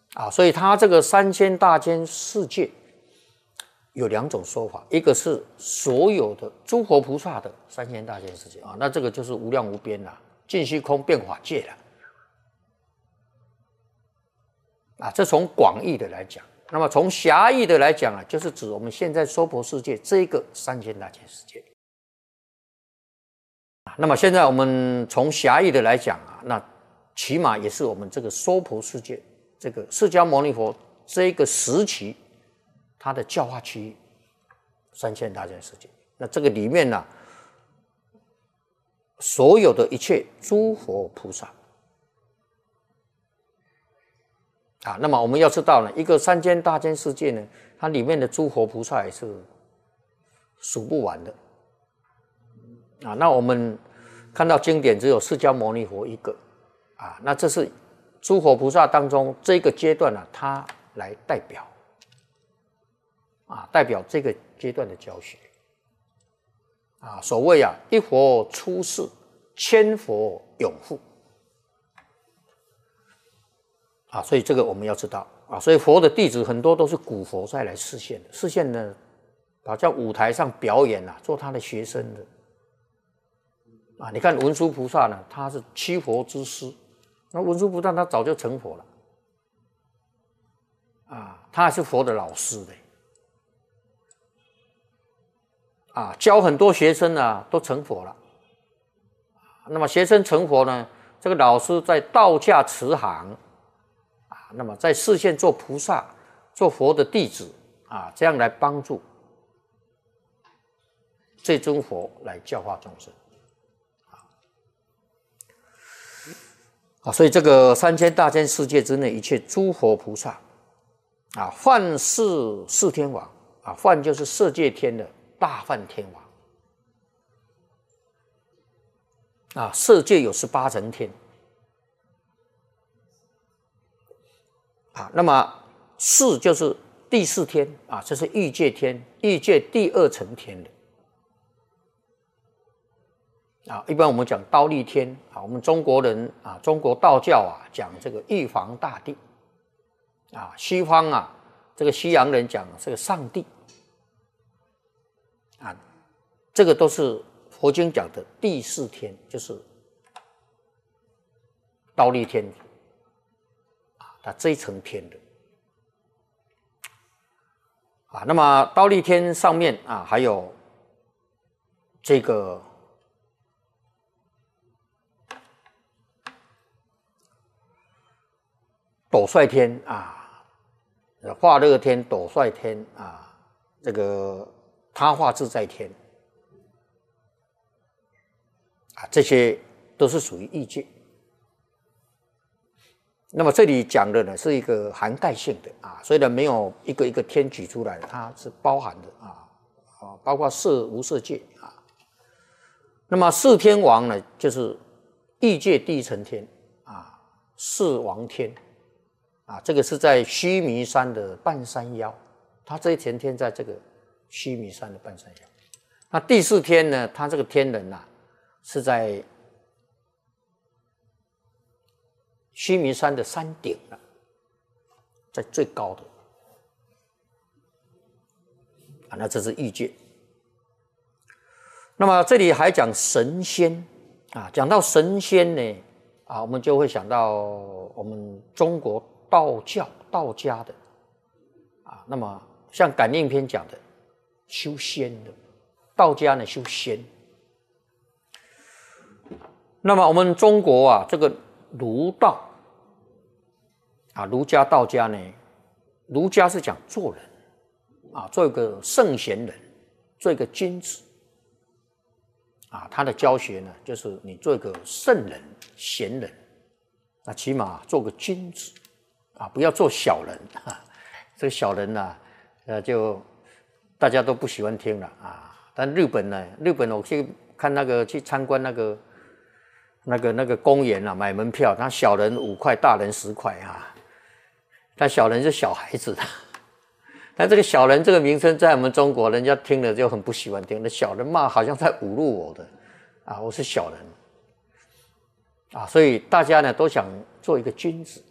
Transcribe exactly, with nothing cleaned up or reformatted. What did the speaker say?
啊，所以他这个三千大千世界有两种说法，一个是所有的诸佛菩萨的三千大千世界啊，那这个就是无量无边啦，尽虚空变法界了。啊，这从广义的来讲，那么从狭义的来讲啊，就是指我们现在娑婆世界这个三千大千世界。那么现在我们从狭义的来讲啊，那起码也是我们这个娑婆世界，这个释迦牟尼佛这个时期，它的教化区域三千大千世界。那这个里面呢、啊，所有的一切诸佛菩萨。啊，那么我们要知道呢，一个三千大千世界呢，它里面的诸佛菩萨也是数不完的。啊，那我们看到经典只有释迦牟尼佛一个，啊，那这是诸佛菩萨当中这个阶段呢、啊，它来代表，啊，代表这个阶段的教学。啊，所谓啊，一佛出世，千佛永护。啊，所以这个我们要知道啊，所以佛的弟子很多都是古佛再来示现的，示现呢，好像舞台上表演啊，做他的学生的。啊，你看文殊菩萨呢，他是七佛之师，那文殊菩萨他早就成佛了，啊，他还是佛的老师的，啊，教很多学生啊都成佛了。那么学生成佛呢，这个老师在道驾慈航。那么在示现做菩萨、做佛的弟子啊，这样来帮助这尊佛来教化众生啊，所以这个三千大千世界之内，一切诸佛菩萨啊，梵是四天王啊，梵就是色界天的大梵天王啊，色界有十八层天。啊，那么四就是第四天啊，这是欲界天，欲界第二层天的啊。一般我们讲忉利天啊，我们中国人啊，中国道教啊讲这个玉皇大帝啊，西方啊这个西洋人讲这个上帝啊，这个都是佛经讲的第四天，就是忉利天。它这一层天的啊，那么忉利天上面啊，还有这个斗率天啊，化乐天、斗率天啊，这个他化自在天啊，这些都是属于欲界。那么这里讲的呢是一个涵盖性的啊，虽然没有一个一个天举出来，它是包含的啊，啊，包括色无色界啊。那么四天王呢，就是欲界第一层天啊，四王天啊，这个是在须弥山的半山腰，它这一层天在这个须弥山的半山腰。那第四天呢，它这个天人啊是在须弥山的山顶了，在最高的啊，那这是欲界。那么这里还讲神仙啊，讲到神仙呢啊，我们就会想到我们中国道教道家的啊，那么像感应篇讲的修仙的，道家呢修仙。那么我们中国啊，这个儒道啊，儒家道家呢，儒家是讲做人啊，做一个圣贤人，做一个君子啊，他的教学呢，就是你做一个圣人贤人，那起码做个君子啊，不要做小人啊。这个小人呢、啊，呃，就大家都不喜欢听了啊。但日本呢，日本我去看那个去参观那个那个那个公园啊，买门票，那小人五块，大人十块啊。但小人是小孩子的，但这个小人这个名称在我们中国，人家听了就很不喜欢听。那小人骂好像在侮辱我的啊，我是小人啊，所以大家呢都想做一个君子